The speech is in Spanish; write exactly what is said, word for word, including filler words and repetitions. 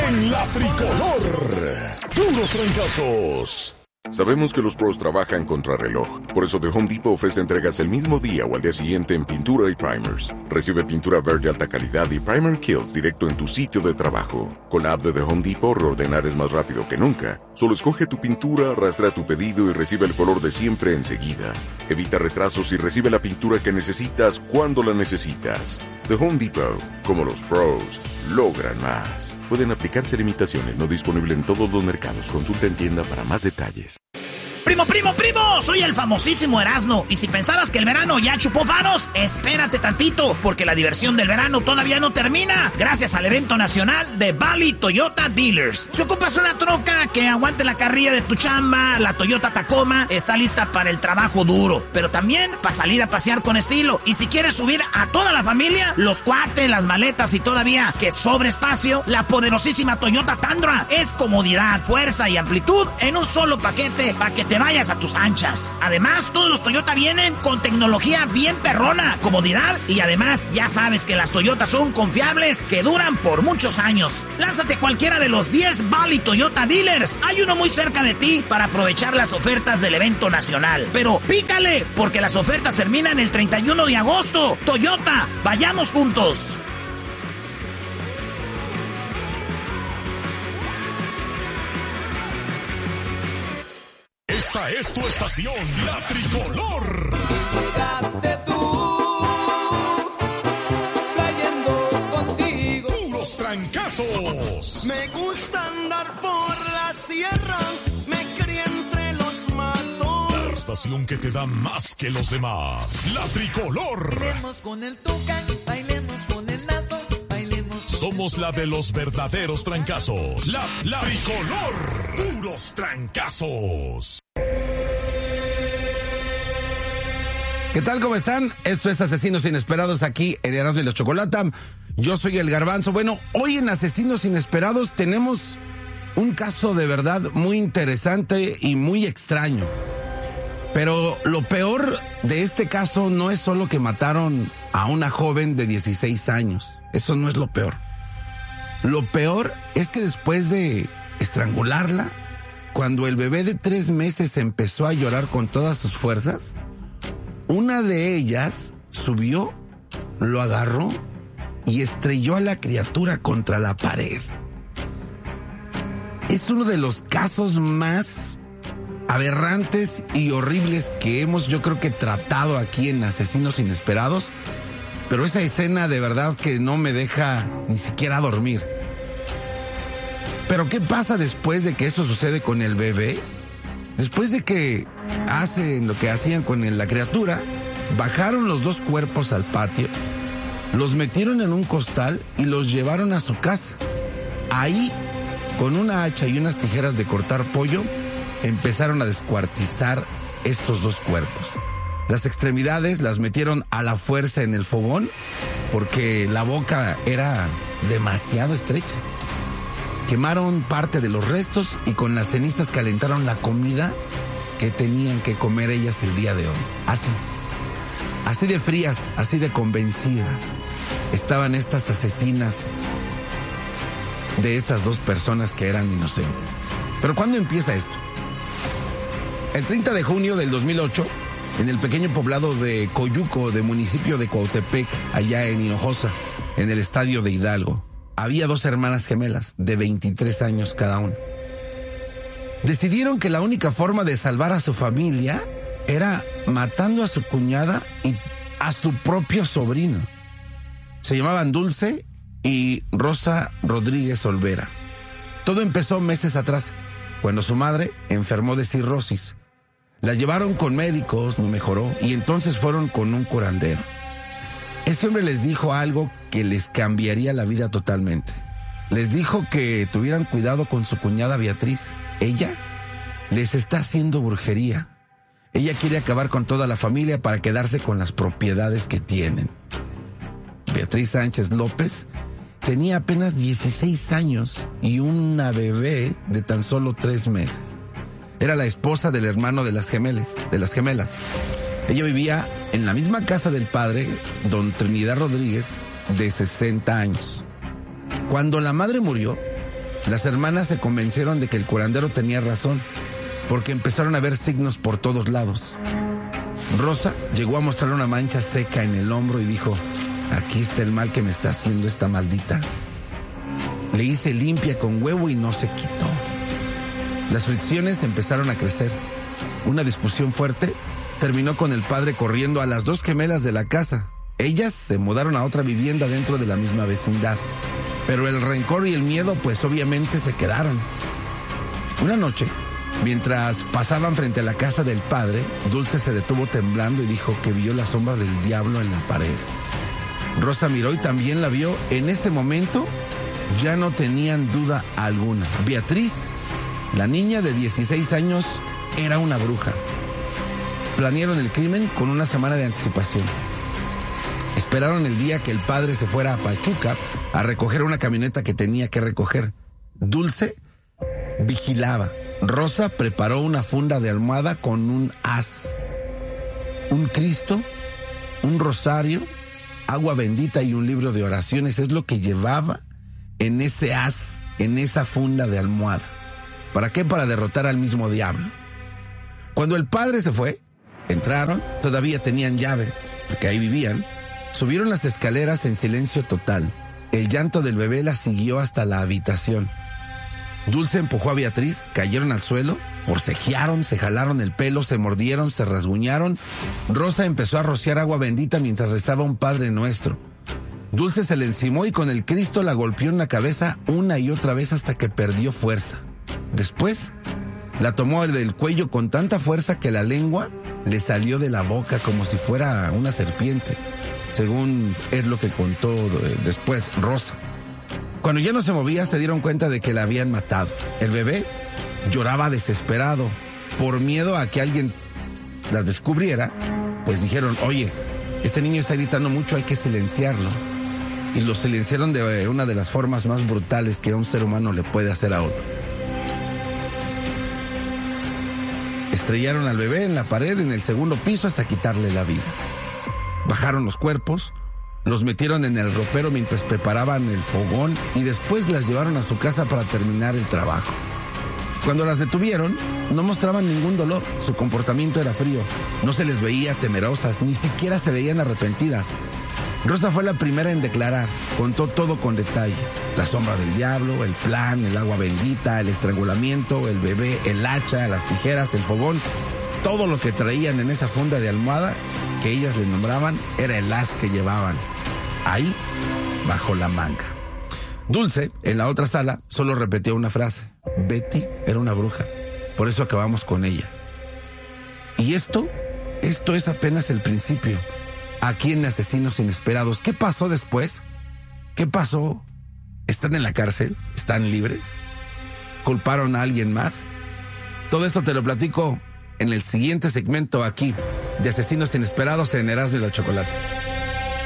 en la tricolor. Puros trancazos. Sabemos que los pros trabajan contrarreloj. Por eso The Home Depot ofrece entregas el mismo día o al día siguiente en pintura y primers. Recibe pintura verde alta calidad y primer kills directo en tu sitio de trabajo. Con la app de The Home Depot, reordenar es más rápido que nunca. Solo escoge tu pintura, arrastra tu pedido y recibe el color de siempre enseguida. Evita retrasos y recibe la pintura que necesitas cuando la necesitas. The Home Depot, como los pros, logran más. Pueden aplicarse limitaciones, no disponible en todos los mercados. Consulta en tienda para más detalles. ¡Primo, primo, primo! Soy el famosísimo Erasmo. Y si pensabas que el verano ya chupó faros, espérate tantito, porque la diversión del verano todavía no termina. Gracias al evento nacional de Valley Toyota Dealers. Si ocupas una troca que aguante la carrilla de tu chamba, la Toyota Tacoma está lista para el trabajo duro, pero también para salir a pasear con estilo. Y si quieres subir a toda la familia, los cuates, las maletas y todavía que sobre espacio, la poderosísima Toyota Tundra es comodidad, fuerza y amplitud en un solo paquete para que te vayas a tus anchas. Además, todos los Toyota vienen con tecnología bien perrona, comodidad y además ya sabes que las Toyotas son confiables que duran por muchos años. Lánzate a cualquiera de los diez Valley Toyota Dealers. Hay uno muy cerca de ti para aprovechar las ofertas del evento nacional. Pero pícale, porque las ofertas terminan el treinta y uno de agosto. Toyota, vayamos juntos. Esta es tu estación, La Tricolor. Llegaste tú, trayendo contigo puros trancazos. Me gusta andar por la sierra, me crié entre los matos. La estación que te da más que los demás, La Tricolor. Bailemos con el tucán, bailemos con el lazo, bailemos. Somos la de los verdaderos trancazos. La, la Tricolor. Puros trancazos. ¿Qué tal? ¿Cómo están? Esto es Asesinos Inesperados aquí en Erasmo y la Chocolata. Yo soy el Garbanzo. Bueno, hoy en Asesinos Inesperados tenemos un caso de verdad muy interesante y muy extraño. Pero lo peor de este caso no es solo que mataron a una joven de dieciséis años. Eso no es lo peor. Lo peor es que después de estrangularla, cuando el bebé de tres meses empezó a llorar con todas sus fuerzas, una de ellas subió, lo agarró y estrelló a la criatura contra la pared. Es uno de los casos más aberrantes y horribles que hemos, yo creo que, tratado aquí en Asesinos Inesperados. Pero esa escena de verdad que no me deja ni siquiera dormir. Pero ¿qué pasa después de que eso sucede con el bebé? Después de que hacen lo que hacían con la criatura, bajaron los dos cuerpos al patio, los metieron en un costal y los llevaron a su casa. Ahí, con una hacha y unas tijeras de cortar pollo, empezaron a descuartizar estos dos cuerpos. Las extremidades las metieron a la fuerza en el fogón porque la boca era demasiado estrecha. Quemaron parte de los restos y con las cenizas calentaron la comida que tenían que comer ellas el día de hoy. Así, así de frías, así de convencidas estaban estas asesinas de estas dos personas que eran inocentes. Pero ¿cuándo empieza esto? El treinta de junio del dos mil ocho, en el pequeño poblado de Coyuco, de municipio de Cuautepec, allá en Hinojosa, en el estadio de Hidalgo, había dos hermanas gemelas de veintitrés años cada una. Decidieron que la única forma de salvar a su familia era matando a su cuñada y a su propio sobrino. Se llamaban Dulce y Rosa Rodríguez Olvera. Todo empezó meses atrás, cuando su madre enfermó de cirrosis. La llevaron con médicos, no mejoró, y entonces fueron con un curandero. Ese hombre les dijo algo que les cambiaría la vida totalmente. Les dijo que tuvieran cuidado con su cuñada Beatriz. Ella les está haciendo brujería. Ella quiere acabar con toda la familia para quedarse con las propiedades que tienen. Beatriz Sánchez López tenía apenas dieciséis años y una bebé de tan solo tres meses. Era la esposa del hermano de las gemelas, de las gemelas. Ella vivía en la misma casa del padre, don Trinidad Rodríguez, de sesenta años. Cuando la madre murió, Las hermanas se convencieron de que el curandero tenía razón, porque empezaron a ver signos por todos lados. Rosa llegó a mostrar una mancha seca en el hombro y dijo: aquí está el mal que me está haciendo esta maldita. Le hice limpia con huevo y no se quitó. Las fricciones empezaron a crecer. Una discusión fuerte terminó con el padre corriendo a las dos gemelas de la casa. Ellas se mudaron a otra vivienda dentro de la misma vecindad. Pero el rencor y el miedo, pues obviamente se quedaron. Una noche, mientras pasaban frente a la casa del padre, Dulce se detuvo temblando y dijo que vio la sombra del diablo en la pared. Rosa miró y también la vio. En ese momento ya no tenían duda alguna. Beatriz, la niña de dieciséis años, era una bruja. Planearon el crimen con una semana de anticipación. Esperaron el día que el padre se fuera a Pachuca a recoger una camioneta que tenía que recoger. Dulce vigilaba. Rosa preparó una funda de almohada con un haz, un Cristo, un rosario, agua bendita y un libro de oraciones. Es lo que llevaba en ese haz, en esa funda de almohada. ¿Para qué? Para derrotar al mismo diablo. Cuando el padre se fue, entraron, todavía tenían llave, porque ahí vivían. Subieron las escaleras en silencio total. El llanto del bebé la siguió hasta la habitación. Dulce empujó a Beatriz, cayeron al suelo, forcejearon, se jalaron el pelo, se mordieron, se rasguñaron. Rosa empezó a rociar agua bendita mientras rezaba un Padre Nuestro. Dulce se le encimó y con el Cristo la golpeó en la cabeza una y otra vez hasta que perdió fuerza. Después, la tomó del cuello con tanta fuerza que la lengua le salió de la boca como si fuera una serpiente, según es lo que contó después Rosa. Cuando ya no se movía, se dieron cuenta de que la habían matado. El bebé lloraba desesperado. Por miedo a que alguien las descubriera, pues dijeron: oye, ese niño está gritando mucho, hay que silenciarlo. Y lo silenciaron de una de las formas más brutales que un ser humano le puede hacer a otro. Estrellaron al bebé en la pared en el segundo piso hasta quitarle la vida. Bajaron los cuerpos, los metieron en el ropero mientras preparaban el fogón y después las llevaron a su casa para terminar el trabajo. Cuando las detuvieron, no mostraban ningún dolor. Su comportamiento era frío. No se les veía temerosas, ni siquiera se veían arrepentidas. Rosa fue la primera en declarar. Contó todo con detalle. La sombra del diablo, el plan, el agua bendita, el estrangulamiento, el bebé, el hacha, las tijeras, el fogón. Todo lo que traían en esa funda de almohada, que ellas le nombraban, era el haz que llevaban ahí, bajo la manga. Dulce, en la otra sala, solo repetía una frase: Betty era una bruja, por eso acabamos con ella. Y esto, esto es apenas el principio. Aquí en Asesinos Inesperados, ¿qué pasó después? ¿Qué pasó? ¿Están en la cárcel? ¿Están libres? ¿Culparon a alguien más? Todo esto te lo platico en el siguiente segmento aquí de Asesinos Inesperados en Erasmo y la Chocolate.